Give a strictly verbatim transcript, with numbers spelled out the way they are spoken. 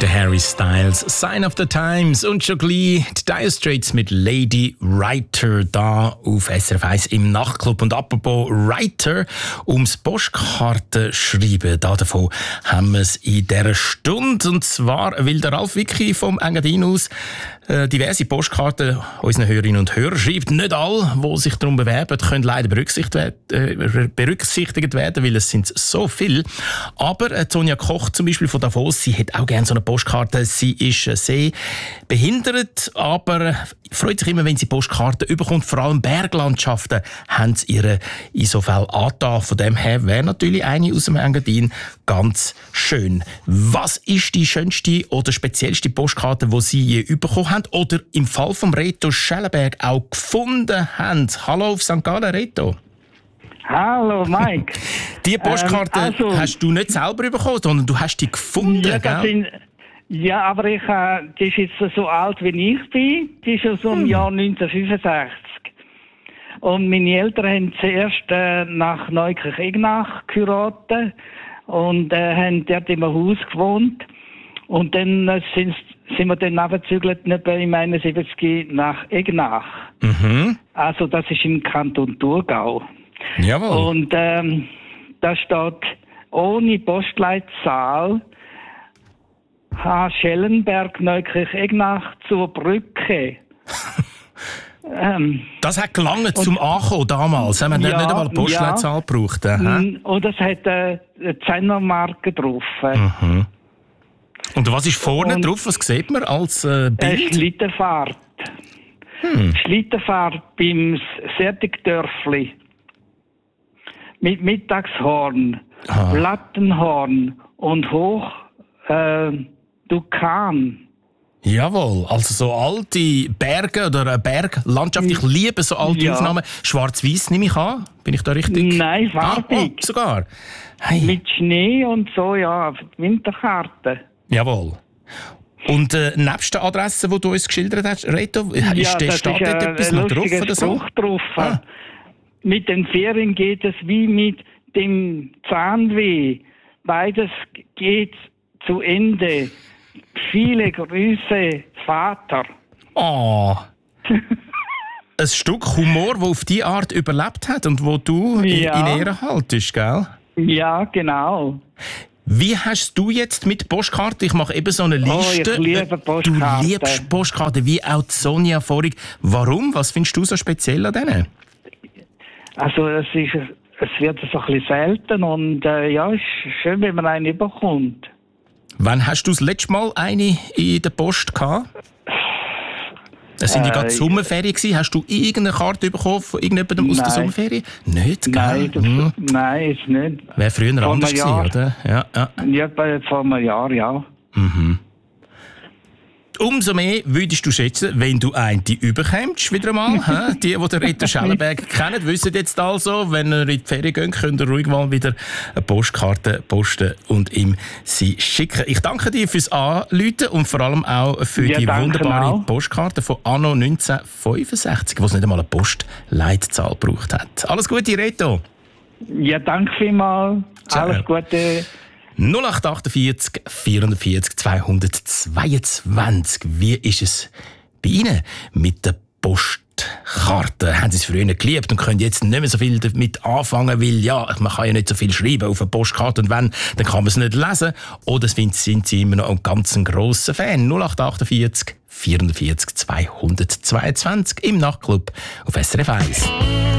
Der Harry Styles, Sign of the Times und schon gleich die Dire Straits mit Lady Writer da auf S R F eins im Nachtclub. Und apropos Writer, ums Postkartenschreiben, da davon haben wir es in dieser Stunde. Und zwar will der Ralf Wicki vom Engadin aus äh, diverse Postkarten unseren Hörerinnen und Hörern schreibt. Nicht alle, die sich darum bewerben, können leider berücksichtigt, äh, berücksichtigt werden, weil es sind so viele. Aber äh, Sonja Koch zum Beispiel von Davos, sie hat auch gerne so eine Postkarte. Sie ist äh, sehr behindert, aber freut sich immer, wenn sie Postkarten überkommt. Vor allem Berglandschaften haben sie ihre in so Fällen angetan. Von dem her wäre natürlich eine aus dem Engadin ganz schön. Was ist die schönste oder speziellste Postkarte, die Sie je bekommen haben oder im Fall von Reto Schellenberg auch gefunden haben? Hallo auf Sankt Gallen, Reto. Hallo Mike. Die Postkarte ähm, also, hast du nicht selber bekommen, sondern du hast die gefunden, ja, das gell? sind, ja, aber ich, äh, die ist jetzt so alt wie ich bin. Die ist aus dem hm. Jahr neunzehnhundertfünfundsechzig. Und meine Eltern haben zuerst äh, nach Neukirch-Egnach geheiratet und äh, haben dort im Haus gewohnt. Und dann äh, sind, sind wir dann abgezügelt im einundsiebzig nach Egnach. Mhm. Also das ist im Kanton Thurgau. Jawohl. Und ähm, da steht ohne Postleitzahl H. Schellenberg, Neukirch-Egnach zur Brücke. ähm, das hat gelangt zum Ankommen damals. Wir haben ja, nicht einmal eine Postleitzahl ja, gebraucht. Aha. Und es hat äh, eine Zehnermarke drauf. Mhm. Und was ist vorne und, drauf? Was sieht man als äh, Bild? Eine Schlittenfahrt. Hm. Schlittenfahrt beim Sertigdörfli. Mit Mittagshorn, ah. Plattenhorn und hoch äh, Dukan. Jawohl, also so alte Berge oder eine Berglandschaft. Ich liebe so alte ja. Aufnahmen. Schwarz-Weiß nehme ich an. Bin ich da richtig? Nein, farbig. Ah, oh, sogar. Hey. Mit Schnee und so, ja, Winterkarte. Jawohl. Und äh, nebst der Adresse, die du uns geschildert hast, Reto, ja, ist der Stadt dort etwas noch drauf oder so? Spruch drauf. Ah. Mit den Ferien geht es wie mit dem Zahnweh. Beides geht zu Ende. Viele Grüße, Vater. Oh. Ein Stück Humor, das auf die Art überlebt hat und wo du ja. in Ehren haltest, gell? Ja, genau. Wie hast du jetzt mit Postkarten? Ich mache eben so eine Liste. Oh, ich liebe Postkarten. Du liebst Postkarten, wie auch Sonja vorhin. Warum? Was findest du so speziell an denen? Also es, ist, es wird so ein bisschen selten und äh, ja, es ist schön, wenn man eine bekommt. Wann hast du das letzte Mal eine in der Post gehabt? Es sind ja gerade äh, Sommerferien gewesen. Hast du irgendeine Karte bekommen von irgendjemandem aus der Sommerferien? Nicht, gell? Nein, das, hm. nein, ist nicht. Wäre früher vor anders gewesen, oder? Ja, ja. Ja, bei vor einem Jahr, ja. Mhm. Umso mehr würdest du schätzen, wenn du eine überkommst, wieder einmal. Die, die den Reto Schellenberg kennen, wissen jetzt also, wenn ihr in die Ferien geht, könnt ihr ruhig mal wieder eine Postkarte posten und ihm sie schicken. Ich danke dir fürs Anrufen und vor allem auch für ja, die wunderbare auch. Postkarte von Anno neunzehnhundertfünfundsechzig, die es nicht einmal eine Postleitzahl gebraucht hat. Alles Gute, Reto. Ja, danke vielmals. Ciao. Alles Gute. null acht achtundvierzig vierundvierzig zweihundertzweiundzwanzig. Wie ist es bei Ihnen mit der Postkarte? Haben Sie es früher geliebt und können jetzt nicht mehr so viel damit anfangen, weil ja, man kann ja nicht so viel schreiben auf eine Postkarte und wenn, dann kann man es nicht lesen. Oder sind Sie immer noch ein ganz grosser Fan? null acht achtundvierzig vierundvierzig zweihundertzweiundzwanzig im Nachtclub auf S R F eins.